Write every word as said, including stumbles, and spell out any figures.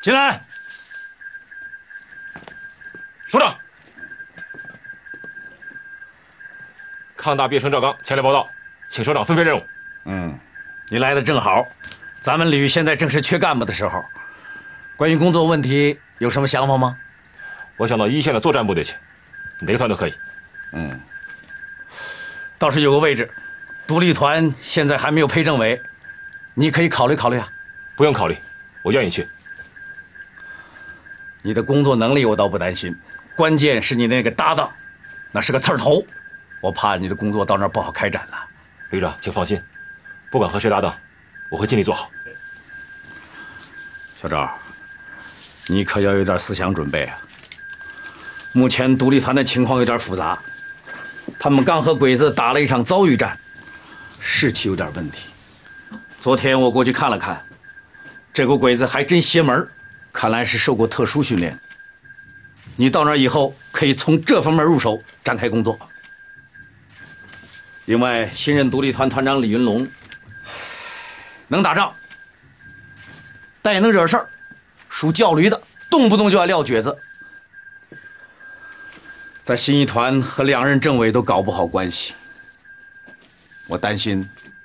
进来。 首长，抗大毕业生赵刚前来报道，请首长分配任务。 嗯，你来的正好，咱们旅现在正是缺干部的时候。关于工作问题有什么想法吗？ 我想到一线的作战部队去，哪个团都可以。 嗯，倒是有个位置，独立团现在还没有配政委，你可以考虑考虑啊。 不用考虑，我愿意去。 你的工作能力我倒不担心，关键是你那个搭档，那是个刺儿头，我怕你的工作到那儿不好开展了。 旅长，请放心，不管和谁搭档，我会尽力做好。 小赵，你可要有点思想准备啊。目前独立团的情况有点复杂，他们刚和鬼子打了一场遭遇战，士气有点问题。昨天我过去看了看，这股鬼子还真邪门，看来是受过特殊训练。你到那儿以后，可以从这方面入手展开工作。另外，新任独立团团长李云龙，能打仗，但也能惹事儿，属叫驴的，动不动就要撂蹶子。在新一团和两任政委都搞不好关系，我担心